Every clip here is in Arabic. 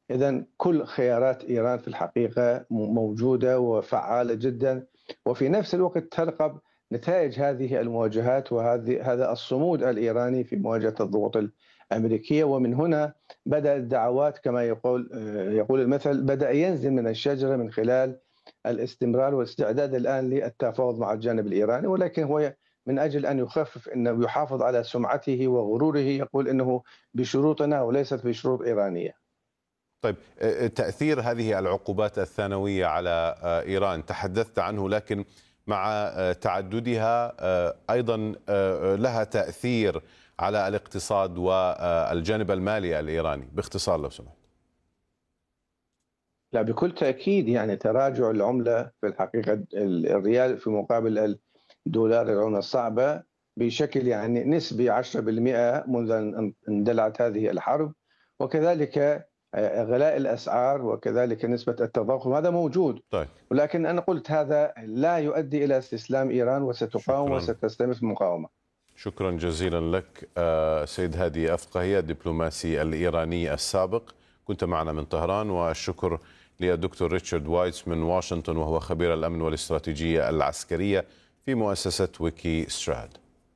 إذا كل خيارات إيران في الحقيقة موجودة وفعالة جدا، وفي نفس الوقت ترقب نتائج هذه المواجهات هذا الصمود الإيراني في مواجهة الضغوط الأمريكية. ومن هنا بدأت الدعوات كما يقول المثل، بدأ ينزل من الشجرة من خلال الاستمرار والاستعداد الآن للتفاوض مع الجانب الإيراني، ولكن هو من أجل أن يخفف أنه يحافظ على سمعته وغروره يقول أنه بشروطنا وليست بشروط إيرانية. طيب، تأثير هذه العقوبات الثانوية على إيران تحدثت عنه، لكن مع تعددها أيضا لها تأثير على الاقتصاد والجانب المالي الإيراني. باختصار لو سمحت. لا، بكل تأكيد، يعني تراجع العملة في الحقيقة، الريال في مقابل الدولار، العملة الصعبة بشكل يعني نسبي 10% منذ أن اندلعت هذه الحرب، وكذلك غلاء الأسعار وكذلك نسبة التضخم، هذا موجود. طيب. ولكن أنا قلت هذا لا يؤدي إلى استسلام إيران، وستقاوم وستستمر في المقاومة. شكرا جزيلا لك سيد هادي أفقهي، الدبلوماسي الإيراني السابق، كنت معنا من طهران. والشكر للدكتور ريتشارد وايتس من واشنطن، وهو خبير الأمن والاستراتيجية العسكرية في مؤسسة ويكي ستراد.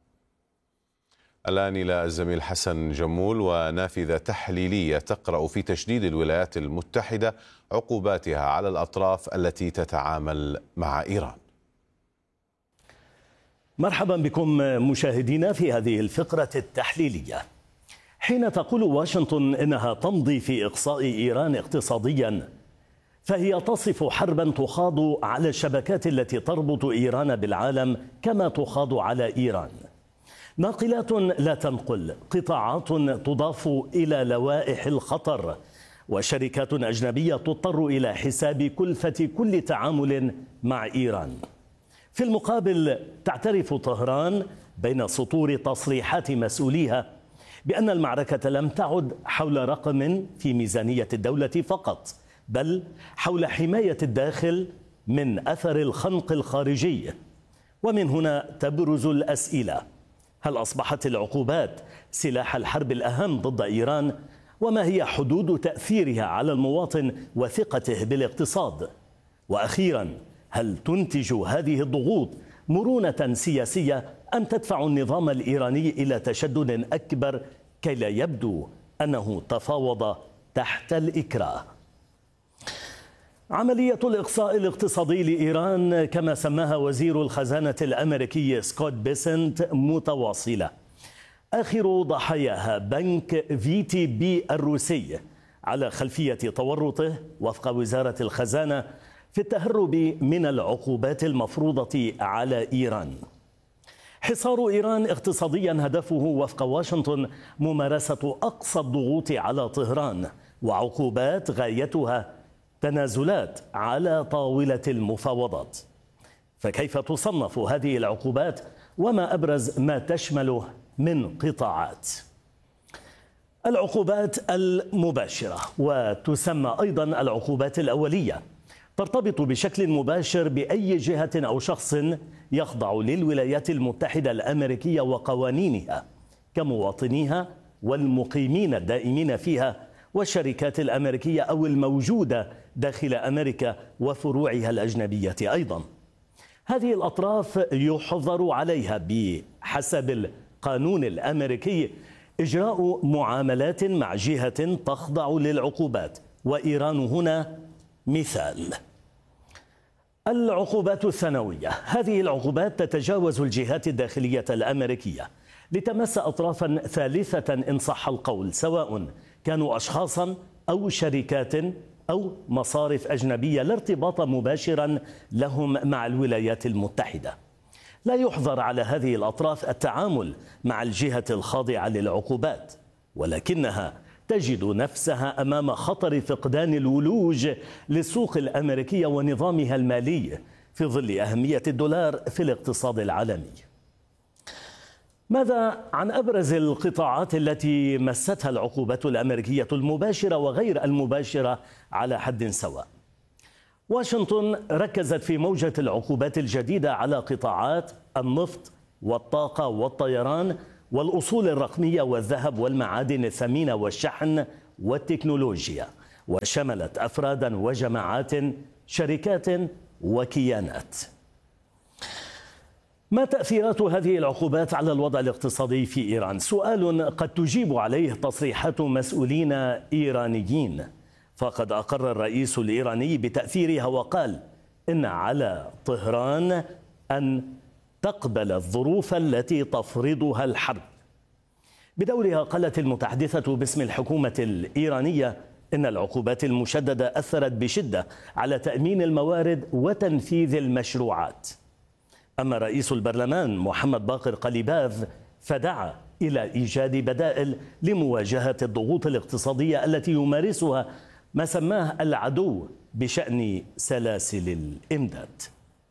الآن إلى الزميل حسن جمول ونافذة تحليلية تقرأ في تشديد الولايات المتحدة عقوباتها على الأطراف التي تتعامل مع إيران. مرحبا بكم مشاهدينا في هذه الفقرة التحليلية. حين تقول واشنطن إنها تمضي في إقصاء إيران اقتصاديا، فهي تصف حربا تخاض على الشبكات التي تربط إيران بالعالم كما تخاض على إيران. ناقلات لا تنقل، قطاعات تضاف إلى لوائح الخطر، وشركات أجنبية تضطر إلى حساب كلفة كل تعامل مع إيران. في المقابل تعترف طهران بين سطور تصريحات مسؤوليها بأن المعركة لم تعد حول رقم في ميزانية الدولة فقط، بل حول حماية الداخل من أثر الخنق الخارجي. ومن هنا تبرز الأسئلة: هل أصبحت العقوبات سلاح الحرب الأهم ضد إيران؟ وما هي حدود تأثيرها على المواطن وثقته بالاقتصاد؟ وأخيرا، هل تنتج هذه الضغوط مرونة سياسية أم تدفع النظام الإيراني إلى تشدد أكبر كي لا يبدو أنه تفاوض تحت الإكراه؟ عملية الإقصاء الاقتصادي لإيران كما سماها وزير الخزانة الأمريكي سكوت بيسنت متواصلة. آخر ضحاياها بنك VTB الروسي، على خلفية تورطه وفق وزارة الخزانة في التهرب من العقوبات المفروضة على إيران. حصار إيران اقتصاديا هدفه وفق واشنطن ممارسة أقصى الضغوط على طهران، وعقوبات غايتها تنازلات على طاولة المفاوضات. فكيف تصنف هذه العقوبات وما أبرز ما تشمله من قطاعات؟ العقوبات المباشرة، وتسمى أيضا العقوبات الأولية، ترتبط بشكل مباشر بأي جهة أو شخص يخضع للولايات المتحدة الأمريكية وقوانينها كمواطنيها والمقيمين الدائمين فيها والشركات الأمريكية أو الموجودة داخل أمريكا وفروعها الأجنبية أيضا. هذه الأطراف يحظر عليها بحسب القانون الأمريكي إجراء معاملات مع جهة تخضع للعقوبات، وإيران هنا مثال. العقوبات الثانوية، هذه العقوبات تتجاوز الجهات الداخلية الأمريكية لتمس أطرافا ثالثة إن صح القول، سواء كانوا أشخاصا أو شركات أو مصارف أجنبية لا ارتباط مباشرا لهم مع الولايات المتحدة. لا يحظر على هذه الأطراف التعامل مع الجهة الخاضعة للعقوبات، ولكنها تجد نفسها أمام خطر فقدان الولوج للسوق الأمريكية ونظامها المالي في ظل أهمية الدولار في الاقتصاد العالمي. ماذا عن أبرز القطاعات التي مستها العقوبات الأمريكية المباشرة وغير المباشرة على حد سواء؟ واشنطن ركزت في موجة العقوبات الجديدة على قطاعات النفط والطاقة والطيران والأصول الرقمية والذهب والمعادن الثمينة والشحن والتكنولوجيا. وشملت أفرادا وجماعات، شركات وكيانات. ما تأثيرات هذه العقوبات على الوضع الاقتصادي في إيران؟ سؤال قد تجيب عليه تصريحات مسؤولين إيرانيين، فقد أقر الرئيس الإيراني بتأثيرها وقال إن على طهران أن تقبل الظروف التي تفرضها الحرب. بدورها قالت المتحدثة باسم الحكومة الإيرانية إن العقوبات المشددة أثرت بشدة على تأمين الموارد وتنفيذ المشروعات. أما رئيس البرلمان محمد باقر قليباف فدعا إلى إيجاد بدائل لمواجهة الضغوط الاقتصادية التي يمارسها ما سماه العدو بشأن سلاسل الإمداد.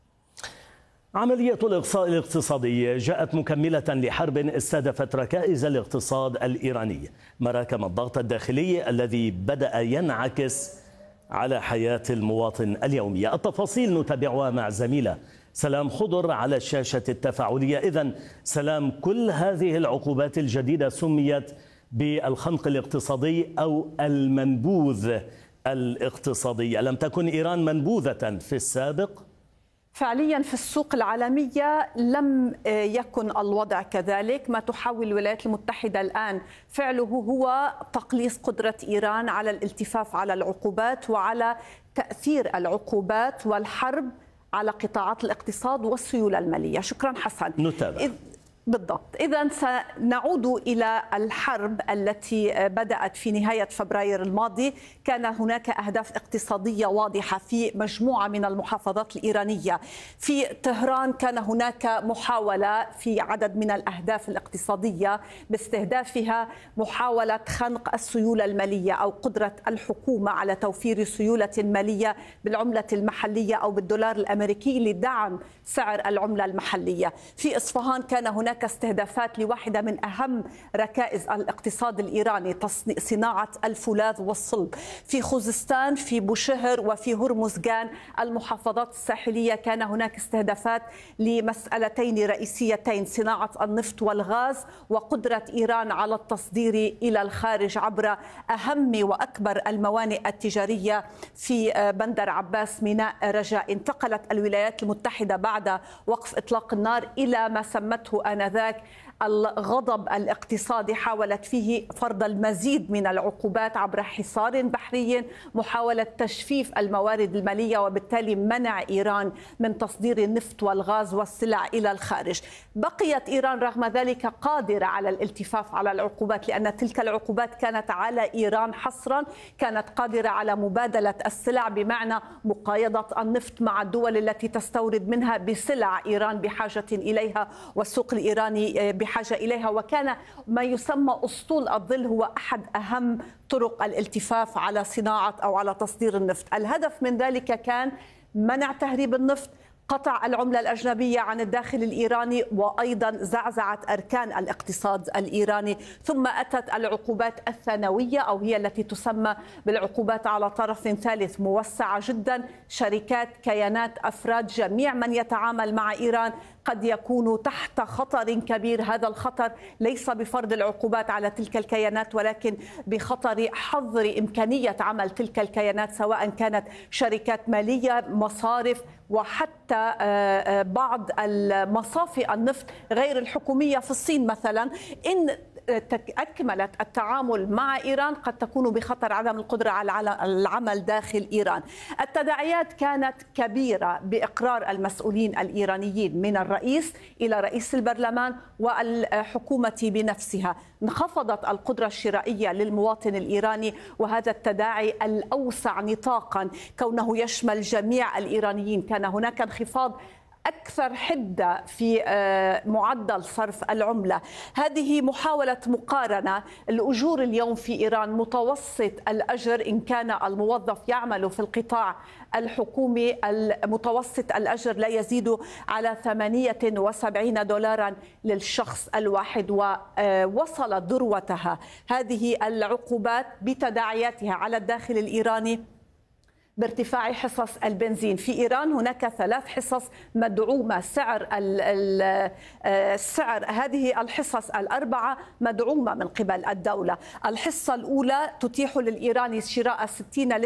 عملية الإقصاء الاقتصادي جاءت مكملة لحرب استهدفت ركائز الاقتصاد الإيراني، مراكم الضغط الداخلي الذي بدأ ينعكس على حياة المواطن اليومية. التفاصيل نتابعها مع زميلة سلام خضر على الشاشة التفاعلية. إذن سلام، كل هذه العقوبات الجديدة سميت بالخنق الاقتصادي أو المنبوذ الاقتصادي، ألم تكن إيران منبوذة في السابق؟ فعليا في السوق العالمية لم يكن الوضع كذلك. ما تحاول الولايات المتحدة الآن فعله هو تقليص قدرة إيران على الالتفاف على العقوبات وعلى تأثير العقوبات والحرب على قطاعات الاقتصاد والسيولة المالية. شكرا حسن. نتابع. بالضبط. إذن سنعود إلى الحرب التي بدأت في نهاية فبراير الماضي. كان هناك أهداف اقتصادية واضحة في مجموعة من المحافظات الإيرانية. في طهران كان هناك محاولة في عدد من الأهداف الاقتصادية باستهدافها محاولة خنق السيولة المالية أو قدرة الحكومة على توفير سيولة مالية بالعملة المحلية أو بالدولار الأمريكي لدعم سعر العملة المحلية. في إصفهان كان هناك استهدافات لواحدة من أهم ركائز الاقتصاد الإيراني، صناعة الفولاذ والصلب. في خوزستان، في بوشهر، وفي هرمزغان المحافظات الساحلية كان هناك استهدافات لمسألتين رئيسيتين: صناعة النفط والغاز وقدرة إيران على التصدير إلى الخارج عبر أهم وأكبر الموانئ التجارية في بندر عباس ميناء رجاء. انتقلت الولايات المتحدة بعد وقف إطلاق النار إلى ما سمته آنذاك الغضب الاقتصادي، حاولت فيه فرض المزيد من العقوبات عبر حصار بحري، محاولة تجفيف الموارد المالية وبالتالي منع إيران من تصدير النفط والغاز والسلع إلى الخارج. بقيت إيران رغم ذلك قادرة على الالتفاف على العقوبات، لأن تلك العقوبات كانت على إيران حصرا، كانت قادرة على مبادلة السلع بمعنى مقايضة النفط مع الدول التي تستورد منها بسلع إيران بحاجة إليها والسوق الإيراني بحاجة إليها. وكان ما يسمى أسطول الظل هو أحد أهم طرق الالتفاف على صناعة أو على تصدير النفط. الهدف من ذلك كان منع تهريب النفط، قطع العملة الأجنبية عن الداخل الإيراني، وأيضا زعزعة أركان الاقتصاد الإيراني. ثم أتت العقوبات الثانوية أو هي التي تسمى بالعقوبات على طرف ثالث، موسعة جدا. شركات، كيانات، أفراد، جميع من يتعامل مع إيران قد يكون تحت خطر كبير. هذا الخطر ليس بفرض العقوبات على تلك الكيانات ولكن بخطر حظر إمكانية عمل تلك الكيانات، سواء كانت شركات مالية، مصارف، وحتى بعض المصافي النفط غير الحكومية في الصين مثلا. إن أكملت التعامل مع إيران قد تكون بخطر عدم القدرة على العمل داخل إيران. التداعيات كانت كبيرة بإقرار المسؤولين الإيرانيين من الرئيس إلى رئيس البرلمان والحكومة بنفسها. انخفضت القدرة الشرائية للمواطن الإيراني، وهذا التداعي الأوسع نطاقا كونه يشمل جميع الإيرانيين. كان هناك انخفاض أكثر حدة في معدل صرف العملة. هذه محاولة مقارنة. الأجور اليوم في إيران متوسط الأجر، إن كان الموظف يعمل في القطاع الحكومي، المتوسط الأجر لا يزيد على 78 دولارا للشخص الواحد، ووصلت ذروتها هذه العقوبات بتداعياتها على الداخل الإيراني بارتفاع حصص البنزين. في إيران هناك 3 حصص مدعومة، سعر هذه الحصص ال4 مدعومة من قبل الدولة. الحصة الأولى تتيح للإيراني شراء 60